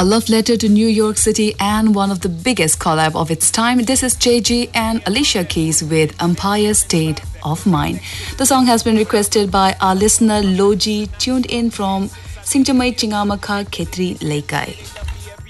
A love letter to New York City and one of the biggest collab of its time. This is Jay-Z and Alicia Keys with Empire State of Mind. The song has been requested by our listener Loji, tuned in from Singchamai Chingamaka Khetri Leikai.